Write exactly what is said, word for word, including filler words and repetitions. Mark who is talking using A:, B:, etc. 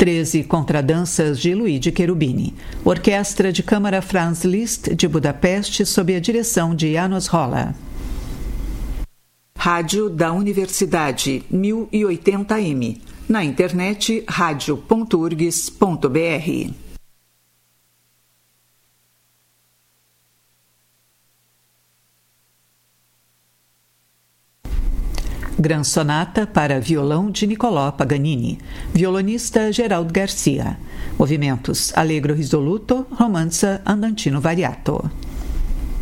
A: treze contradanças de Luigi Cherubini. Orquestra de Câmara Franz Liszt de Budapeste sob a direção de János Rolla. Rádio da Universidade mil e oitenta M. Na internet rádio ponto urgs ponto br. Gran Sonata para violão de Niccolò Paganini. Violonista Geraldo Garcia. Movimentos Allegro risoluto, Romanza andantino variato.